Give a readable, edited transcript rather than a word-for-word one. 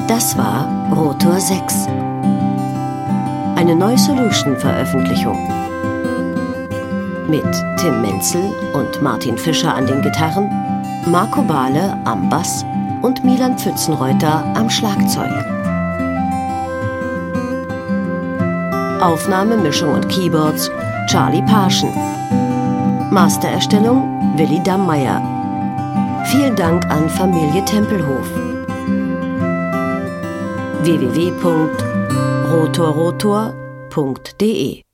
Das war Rotor 6. Eine Neusolution-Veröffentlichung. Mit Tim Menzel und Martin Fischer an den Gitarren, Marco Bahle am Bass und Milan Pfützenreuter am Schlagzeug. Aufnahme, Mischung und Keyboards Charlie Parschen. Mastererstellung Willi Dammeier. Vielen Dank an Familie Tempelhof. www.rotorrotor.de